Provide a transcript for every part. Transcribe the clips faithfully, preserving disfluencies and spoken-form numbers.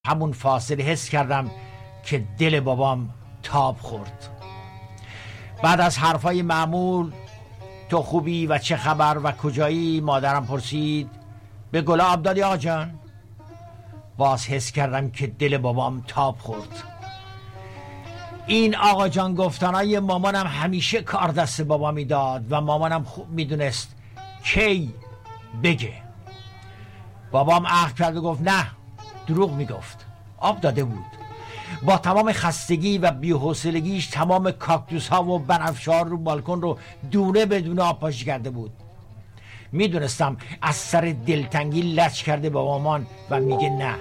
همون فاصله حس کردم که دل بابام تاب خورد. بعد از حرفای معمول تو خوبی و چه خبر و کجایی، مادرم پرسید به گلا آب دادی آقا جان؟ باز حس کردم که دل بابام تاب خورد. این آقا جان گفتنای مامانم همیشه کار دست بابا میداد و مامانم خوب میدونست کی بگه. بابام عهد کرد و گفت نه، دروغ میگفت، آب داده بود. با تمام خستگی و بی‌حوصلگیش تمام کاکتوس ها و بنفشار رو بالکن رو دونه بدونه آب پاشی کرده بود. میدونستم از سر دلتنگی لچ کرده با مامان و میگه نه.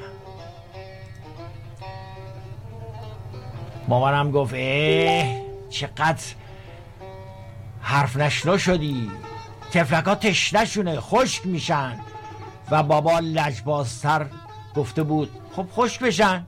مامانم گفت اه چقدر حرف نشنو شدی، تفلکا تشنشونه خشک میشن. و بابا لجبازتر گفته بود خب خشک بشن،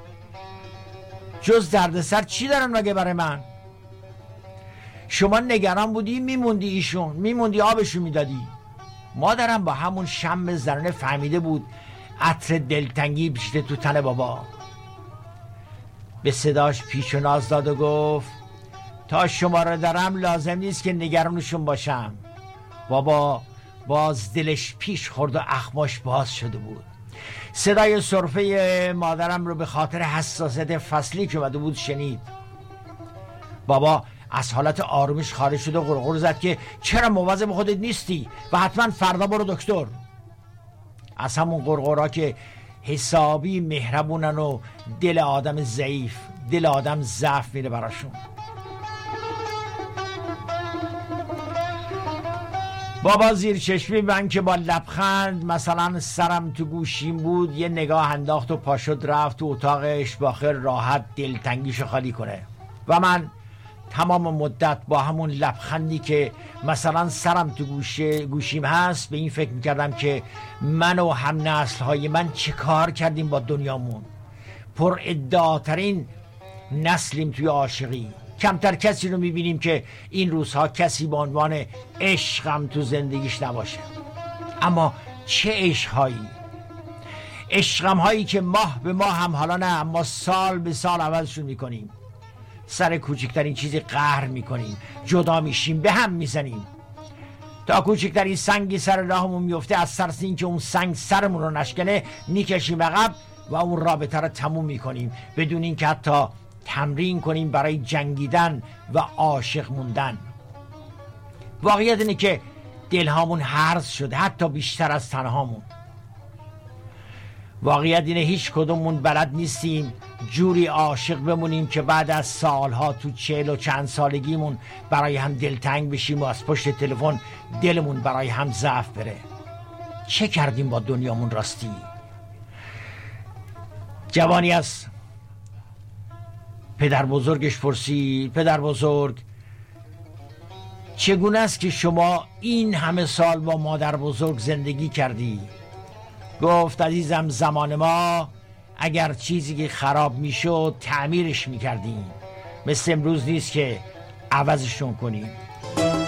جز دردسر چی دارن مگه برای من؟ شما نگران بودی میموندی ایشون، میموندی آبشون میدادی. مادرم با همون شم زنانه فهمیده بود عطر دلتنگی پیچیده تو تن بابا. به صداش پیچ و ناز داد و گفت تا شما رو دارم لازم نیست که نگرانشون باشم. بابا باز دلش پیش خورد و اخماش باز شده بود. صدای سرفه مادرم رو به خاطر حساسیت فصلی که اومده بود شنید. بابا از حالت آرومش خارج شد و غرغر زد که چرا مواظب خودت نیستی و حتما فردا برو دکتر. از همون غرغرها که حسابی مهربونن و دل آدم ضعیف، دل آدم ضعف میره براشون. بابا زیر چشمی من که با لبخند مثلا سرم تو گوشیم بود یه نگاه انداخت و پاشد رفت تو اتاقش با خیر راحت دلتنگیشو خالی کنه. و من تمام مدت با همون لبخندی که مثلا سرم تو گوشه گوشیم هست به این فکر میکردم که من و هم نسلهای من چه کار کردیم با دنیامون. پر ادعاترین نسلیم توی عاشقی. کمتر کسی رو میبینیم که این روزها کسی به عنوان عشقم تو زندگیش نباشه. اما چه عشقهایی، عشقم هایی که ماه به ماه هم حالا نه اما سال به سال عوضشون میکنیم. سر کوچکترین چیزی قهر میکنیم، جدا میشیم، به هم میزنیم. تا کوچکترین سنگی سر راهمون میفته از ترس اینکه اون سنگ سرمون رو نشکنه میکشیم عقب و اون رابطه رو تموم میکنیم بدون اینکه حتی تمرین کنیم برای جنگیدن و عاشق موندن. واقعیت اینه که دلهامون هرز شده حتی بیشتر از تنهامون. واقعیت اینه هیچ کدومون بلد نیستیم جوری عاشق بمونیم که بعد از سالها تو چهل و چند سالگیمون برای هم دلتنگ بشیم و از پشت تلفن دلمون برای هم ضعف بره. چه کردیم با دنیامون راستی؟ جوانی از پدر بزرگش پرسید پدر بزرگ چگونه است که شما این همه سال با مادر بزرگ زندگی کردی؟ گفت عزیزم زمان ما اگر چیزی که خراب میشد تعمیرش میکردیم، مثل امروز نیست که عوضشون کنیم.